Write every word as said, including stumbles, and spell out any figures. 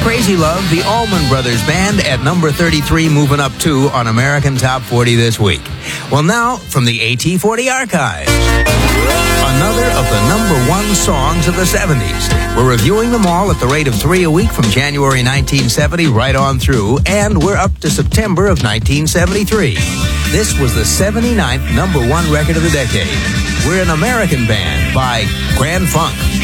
Crazy Love, the Allman Brothers Band at number thirty-three, moving up two on American Top forty this week. Well, now, from the A T forty archives, another of the number one songs of the seventies. We're reviewing them all at the rate of three a week from January nineteen seventy right on through, and we're up to September of nineteen seventy-three. This was the seventy-ninth number one record of the decade. We're an American Band by Grand Funk.